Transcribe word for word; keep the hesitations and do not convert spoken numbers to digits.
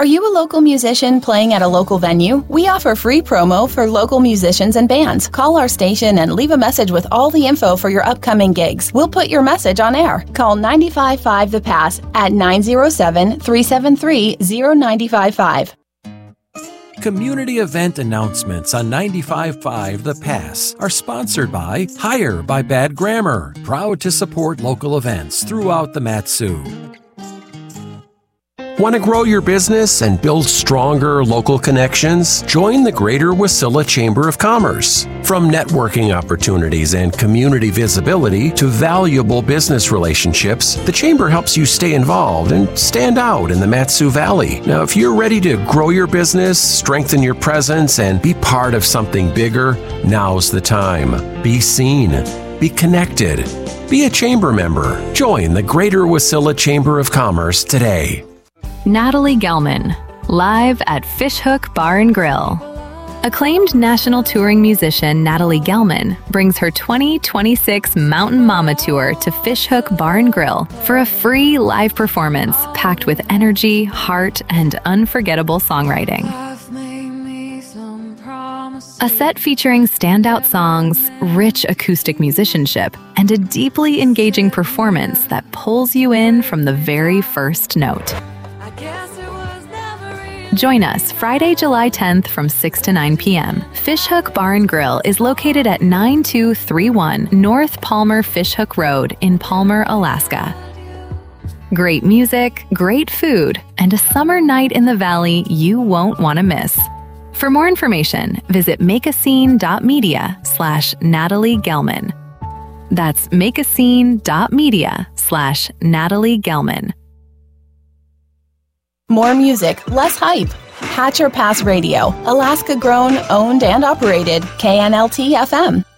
Are you a local musician playing at a local venue? We offer free promo for local musicians and bands. Call our station and leave a message with all the info for your upcoming gigs. We'll put your message on air. Call nine five five The Pass at nine zero seven, three seven three, zero nine five five. Community event announcements on ninety-five point five The Pass are sponsored by Hire by Bad Grammar, proud to support local events throughout the Mat-Su. Want to grow your business and build stronger local connections? Join the Greater Wasilla Chamber of Commerce. From networking opportunities and community visibility to valuable business relationships, the Chamber helps you stay involved and stand out in the Mat-Su Valley. Now, if you're ready to grow your business, strengthen your presence, and be part of something bigger, now's the time. Be seen. Be connected. Be a Chamber member. Join the Greater Wasilla Chamber of Commerce today. Natalie Gelman, live at Fishhook Bar and Grill. Acclaimed national touring musician Natalie Gelman brings her twenty twenty-six Mountain Mama Tour to Fishhook Bar and Grill for a free live performance packed with energy, heart, and unforgettable songwriting. A set featuring standout songs, rich acoustic musicianship, and a deeply engaging performance that pulls you in from the very first note. Join us Friday, July tenth from six to nine p.m. Fishhook Bar and Grill is located at nine two three one North Palmer Fishhook Road in Palmer, Alaska. Great music, great food, and a summer night in the valley you won't want to miss. For more information, visit makeascene.media slash Natalie Gelman. That's makeascene.media slash Natalie Gelman. More music, less hype. Hatcher Pass Radio, Alaska grown, owned, and operated. K N L T F M.